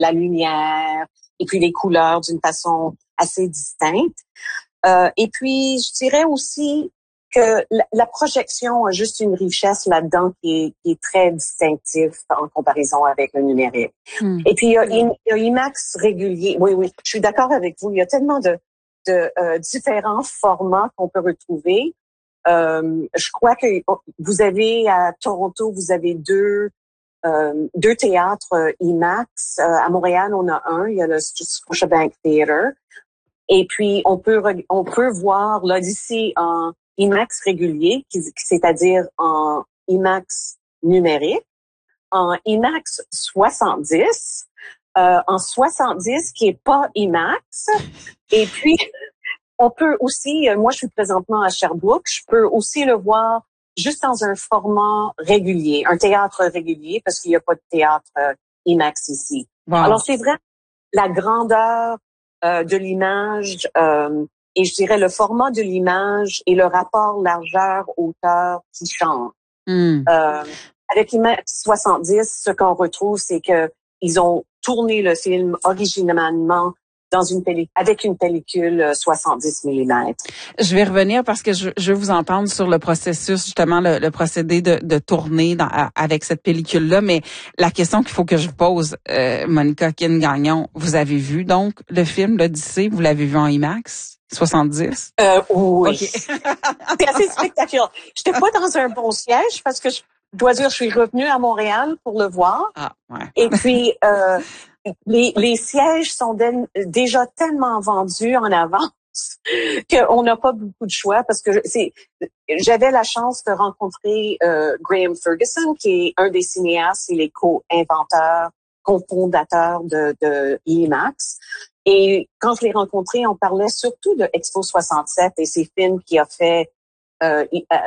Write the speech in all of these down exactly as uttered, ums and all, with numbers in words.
la lumière et puis les couleurs d'une façon assez distincte. Euh, et puis, je dirais aussi que la, la projection a juste une richesse là-dedans qui est, qui est très distinctive en comparaison avec le numérique. Mm. Et puis, il y, a, il y a IMAX régulier. Oui, oui, je suis d'accord avec vous. Il y a tellement de, de euh, différents formats qu'on peut retrouver. Euh, je crois que vous avez à Toronto, vous avez deux euh, deux théâtres IMAX. Euh, à Montréal, on a un. Il y a le Scotiabank Theatre. Et puis, on peut on peut voir l'Odyssée en IMAX régulier, c'est-à-dire en IMAX numérique, en IMAX soixante-dix, euh, en soixante-dix qui est pas IMAX. Et puis, on peut aussi, moi je suis présentement à Sherbrooke, je peux aussi le voir juste dans un format régulier, un théâtre régulier, parce qu'il n'y a pas de théâtre euh, IMAX ici. Wow. Alors, c'est vrai, la grandeur euh, de l'image euh, et je dirais le format de l'image et le rapport largeur-hauteur qui change. Mm. Euh, avec IMAX soixante-dix, ce qu'on retrouve, c'est que ils ont tourné le film originalement dans une pellicule, avec une pellicule soixante-dix millimètres. Je vais revenir parce que je, je veux vous entendre sur le processus, justement, le, le procédé de, de tourner dans, avec cette pellicule-là. Mais la question qu'il faut que je vous pose, euh, Monica King-Gagnon, vous avez vu donc le film l'Odyssée? Vous l'avez vu en IMAX soixante-dix? Euh, oui. Okay. C'est assez spectaculaire. J'étais pas dans un bon siège parce que je dois dire, je suis revenue à Montréal pour le voir. Ah, ouais. Et puis, euh, les, les sièges sont déjà tellement vendus en avance qu'on n'a pas beaucoup de choix parce que c'est, j'avais la chance de rencontrer euh, Graham Ferguson, qui est un des cinéastes et les co-inventeurs, cofondateurs de, de IMAX. Et quand je l'ai rencontré, on parlait surtout de Expo soixante-sept et ces films qu'il a fait euh,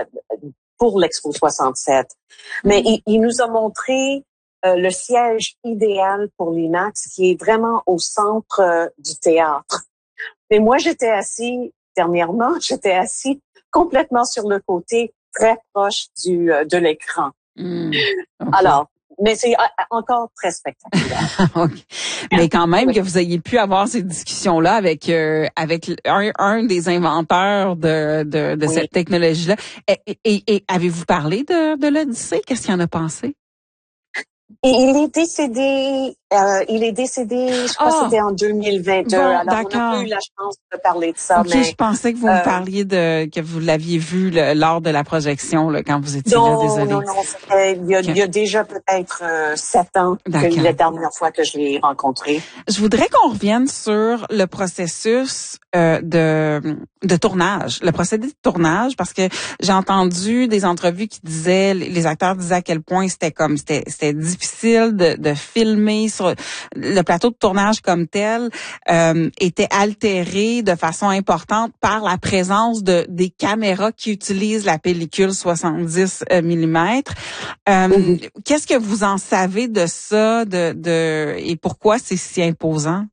pour l'Expo soixante-sept. Mais il, il nous a montré Euh, le siège idéal pour l'IMAX qui est vraiment au centre euh, du théâtre. Mais moi, j'étais assis, dernièrement, j'étais assis complètement sur le côté, très proche du euh, de l'écran. Mm, okay. Alors, mais c'est euh, encore très spectaculaire. Okay. Mais quand même oui. Que vous ayez pu avoir ces discussions-là avec euh, avec un, un des inventeurs de de, de oui. cette technologie-là. Et, et, et avez-vous parlé de, de l'Odyssée? Qu'est-ce qu'il en a pensé? Et il est décédé, euh, il est décédé, je crois oh, que c'était en deux mille vingt-deux. Bon, alors, d'accord. on n'a pas eu la chance de parler de ça. Ok, mais, je pensais que vous euh, me parliez de, que vous l'aviez vu le, lors de la projection, là, quand vous étiez non, là, désolé. Non, non, c'était, il y a, okay. il y a déjà peut-être euh, sept ans que la dernière fois que je l'ai rencontré. Je voudrais qu'on revienne sur le processus euh, de, de tournage, le procédé de tournage, parce que j'ai entendu des entrevues qui disaient, les acteurs disaient à quel point c'était comme, c'était, c'était difficile de, de filmer sur le plateau de tournage comme tel, euh, était altéré de façon importante par la présence de des caméras qui utilisent la pellicule soixante-dix millimètres. Euh, mm-hmm. Qu'est-ce que vous en savez de ça, de, de et pourquoi c'est si imposant?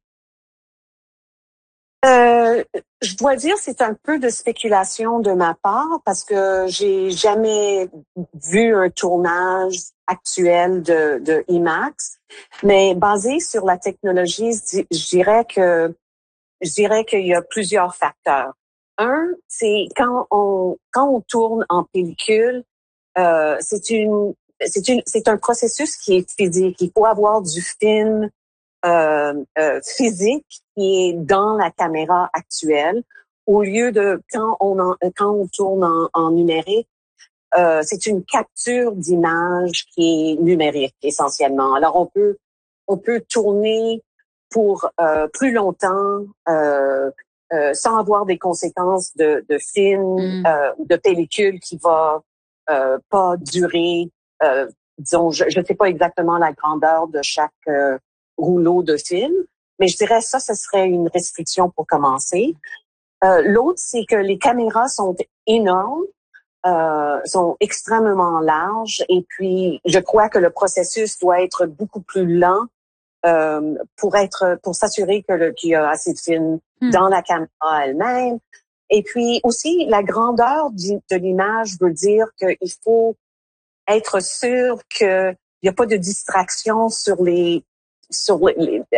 Euh, je dois dire, c'est un peu de spéculation de ma part parce que j'ai jamais vu un tournage actuel de, de IMAX, mais basé sur la technologie, je dirais que je dirais qu'il y a plusieurs facteurs. Un, c'est quand on quand on tourne en pellicule, euh, c'est une c'est une c'est un processus qui est physique. Il faut avoir du film euh, euh, physique qui est dans la caméra actuelle, au lieu de quand on en, quand on tourne en, en numérique, euh, c'est une capture d'image qui est numérique essentiellement. Alors on peut on peut tourner pour euh, plus longtemps euh, euh, sans avoir des conséquences de, de film, mm. euh, de pellicule qui va euh, pas durer. Euh, disons, je ne sais pas exactement la grandeur de chaque euh, rouleau de film, mais je dirais ça, ce serait une restriction pour commencer. Euh, l'autre, c'est que les caméras sont énormes, euh, sont extrêmement larges, et puis je crois que le processus doit être beaucoup plus lent euh, pour être, pour s'assurer que le, qu'il y a assez de films hmm. dans la caméra elle-même. Et puis aussi, la grandeur du, de l'image veut dire qu'il faut être sûr qu'il n'y a pas de distraction sur les sur les,